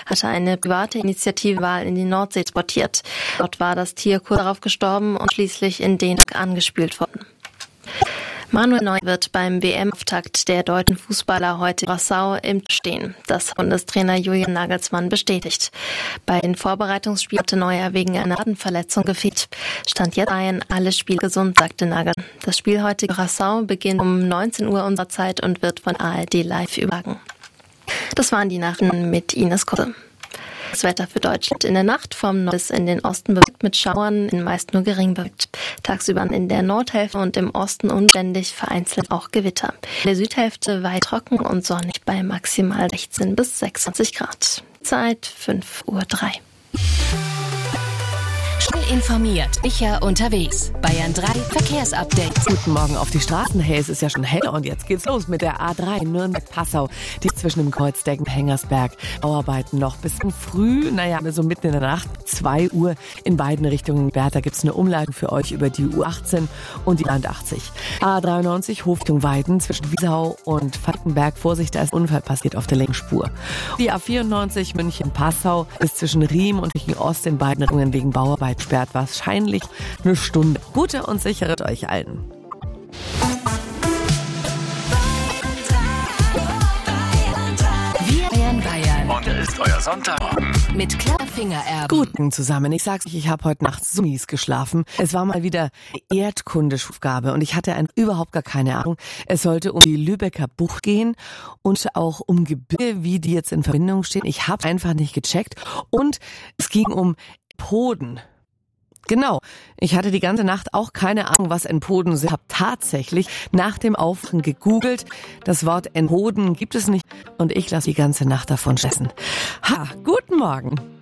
hatte eine private Initiative in die Nordsee transportiert. Dort war das Tier kurz darauf gestorben und schließlich in Dänemark angespült worden. Manuel Neuer wird beim WM-Auftakt der deutschen Fußballer heute in Brassau im stehen. Das hat Bundestrainer Julian Nagelsmann bestätigt. Bei den Vorbereitungsspielen hatte Neuer wegen einer Wadenverletzung gefehlt. Stand jetzt seien alle Spiele gesund, sagte Nagelsmann. Das Spiel heute in Brassau beginnt um 19 Uhr unserer Zeit und wird von ARD live übertragen. Das waren die Nachrichten mit Ines Kurse. Das Wetter für Deutschland in der Nacht vom Norden bis in den Osten bewölkt mit Schauern, in meist nur gering bewölkt. Tagsüber in der Nordhälfte und im Osten unständig, vereinzelt auch Gewitter. In der Südhälfte weit trocken und sonnig bei maximal 16 bis 26 Grad. Zeit 5:03 Uhr. Schnell informiert, sicher unterwegs. Bayern 3 Verkehrsupdate. Guten Morgen auf die Straßen. Hey, es ist ja schon hell und jetzt geht's los mit der A3 Nürnberg-Passau. Die zwischen dem Kreuzdecken Hengersberg. Bauarbeiten noch bis früh, so mitten in der Nacht, 2 Uhr in beiden Richtungen. Da gibt's eine Umleitung für euch über die U18 und die Land 80. A93 Hoftung Weiden zwischen Wiesau und Falkenberg. Vorsicht, da ist ein Unfall passiert auf der linken Spur. Die A94 München-Passau ist zwischen Riem und Richtung Ost in beiden Richtungen wegen Bauarbeit sperrt wahrscheinlich eine Stunde. Gute und sichere euch allen. Wir Bayern. Und hier ist euer Sonntagmorgen. Mit Klarfingererben. Guten zusammen. Ich sag's euch, ich habe heute Nacht so mies geschlafen. Es war mal wieder Erdkundeschulaufgabe und ich hatte überhaupt gar keine Ahnung. Es sollte um die Lübecker Bucht gehen und auch um Gebirge, wie die jetzt in Verbindung stehen. Ich habe einfach nicht gecheckt und es ging um Poden. Genau. Ich hatte die ganze Nacht auch keine Ahnung, was Entpoden sind. Habe tatsächlich nach dem Aufwachen gegoogelt. Das Wort Entpoden gibt es nicht und ich lasse die ganze Nacht davon stressen. Guten Morgen.